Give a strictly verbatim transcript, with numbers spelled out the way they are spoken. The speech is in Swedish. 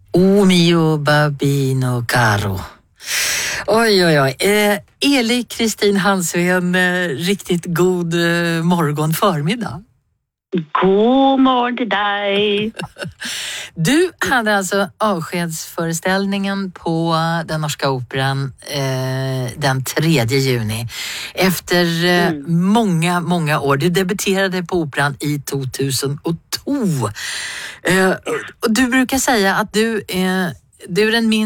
O mio babino caro. Oj, oj, oj. Eh, Eli Kristin Hansven, eh, riktigt god eh, morgon förmiddag. God morgon till dig. Du hade alltså avskedsföreställningen på den Norska Operan eh, den tredje juni. Efter eh, mm. många, många år. Du debuterade på Operan i tjugohundratvå. Eh, och du brukar säga att du, eh, du är den minst